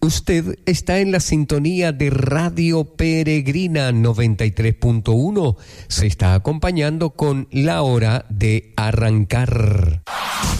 Usted está en la sintonía de Radio Peregrina 93.1. Se está acompañando con la hora de arrancar.